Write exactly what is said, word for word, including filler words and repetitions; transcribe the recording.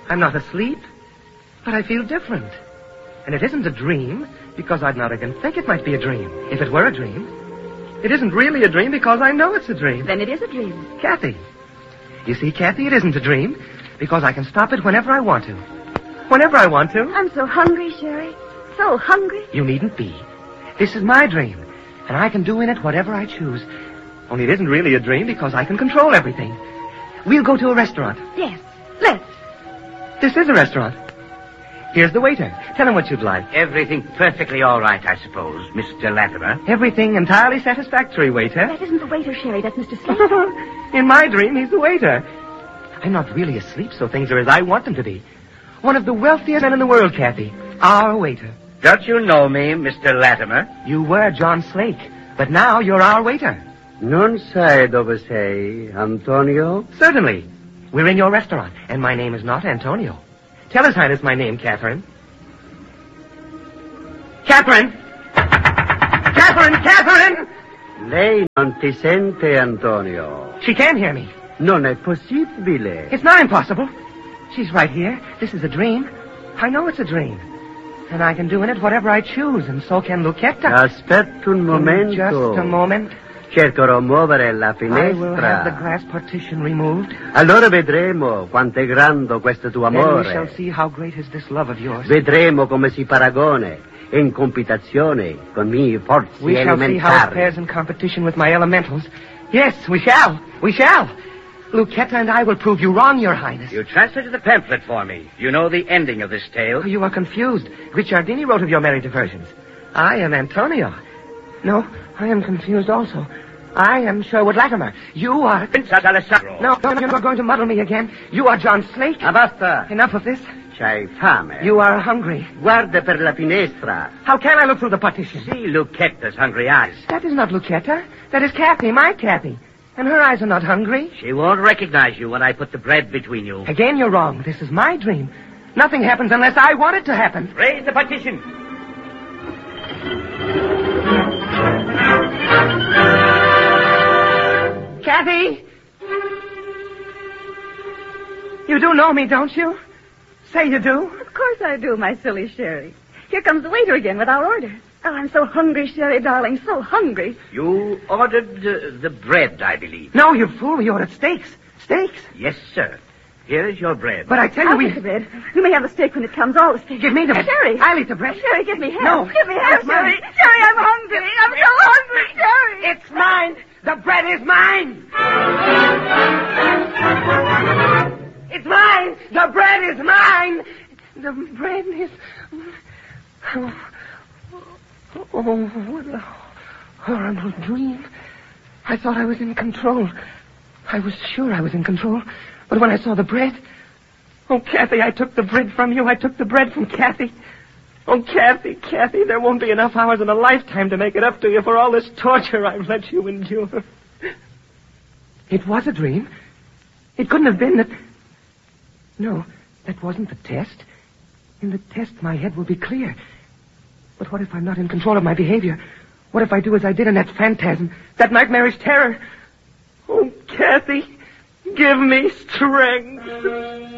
I'm not asleep, but I feel different. And it isn't a dream, because I'd not even think it might be a dream, if it were a dream. It isn't really a dream, because I know it's a dream. Then it is a dream. Kathy. You see, Kathy, it isn't a dream, because I can stop it whenever I want to. Whenever I want to. I'm so hungry, Sherry. So hungry. You needn't be. This is my dream, and I can do in it whatever I choose. Only it isn't really a dream, because I can control everything. We'll go to a restaurant. Yes, let's. This is a restaurant. Here's the waiter. Tell him what you'd like. Everything perfectly all right, I suppose, Mister Latimer. Everything entirely satisfactory, waiter. That isn't the waiter, Sherry. That's Mister Slate. In my dream, he's the waiter. I'm not really asleep, so things are as I want them to be. One of the wealthiest men in the world, Kathy. Our waiter. Don't you know me, Mister Latimer? You were John Slake, but now you're our waiter. Non sai dove sei, Antonio? Certainly. We're in your restaurant, and my name is not Antonio. Tell His Highness my name, Catherine. Catherine! Catherine! Catherine! Lei non ti sente, Antonio. She can't hear me. Non è possibile. It's not impossible. She's right here. This is a dream. I know it's a dream. And I can do in it whatever I choose, and so can Lucchetta. Aspetta un momento. Just a moment. Cercherò muovere la I will have the finestra. glass partition removed. Allora vedremo quanto è grande questo tuo Then we amore. shall see how great is this love of yours. Vedremo come si paragone in competizione con i miei forze We shall see how it elementari. fares in competition with my elementals. Yes, we shall. We shall. Lucchetta and I will prove you wrong, Your Highness. You translated the pamphlet for me. You know the ending of this tale. Oh, you are confused. Guicciardini wrote of your merry diversions. I am Antonio. No, I am confused also. I am Sherwood Latimer. You are... Princess Alessandro. No, no, you're not going to muddle me again. You are John Slake. Ah, basta. Enough of this. C'hai fame. You are hungry. Guarda per la finestra. How can I look through the partition? See Lucchetta's hungry eyes. That is not Lucchetta. That is Kathy, my Kathy. And her eyes are not hungry. She won't recognize you when I put the bread between you. Again, you're wrong. This is my dream. Nothing happens unless I want it to happen. Raise the partition. Kathy! You do know me, don't you? Say you do. Of course I do, my silly Sherry. Here comes the waiter again with our order. Oh, I'm so hungry, Sherry, darling, so hungry. You ordered uh, the bread, I believe. No, you fool. We ordered steaks. Steaks. Yes, sir. Here is your bread. But I tell you, I'll we... get the bread. You may have the steak when it comes, all the steak. Give me the bread. Sherry. I'll eat the bread. Sherry, give me half. No. Give me half, It's mine. Sherry. Sherry, I'm hungry. I'm so hungry, Sherry. It's mine. The bread is mine. It's mine. The bread is mine. The bread is... Oh, oh what a horrible dream. I thought I was in control. I was sure I was in control. But when I saw the bread... Oh, Kathy, I took the bread from you. I took the bread from Kathy. Oh, Kathy, Kathy, there won't be enough hours in a lifetime to make it up to you for all this torture I've let you endure. It was a dream. It couldn't have been that... No, that wasn't the test. In the test, my head will be clear. But what if I'm not in control of my behavior? What if I do as I did in that phantasm, that nightmarish terror? Oh, Kathy, give me strength.